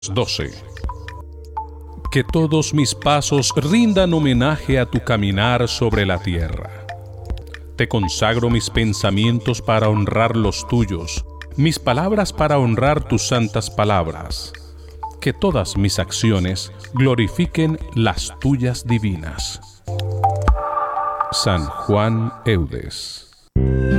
12. Que todos mis pasos rindan homenaje a tu caminar sobre la tierra. Te consagro mis pensamientos para honrar los tuyos, mis palabras para honrar tus santas palabras. Que todas mis acciones glorifiquen las tuyas divinas. San Juan Eudes.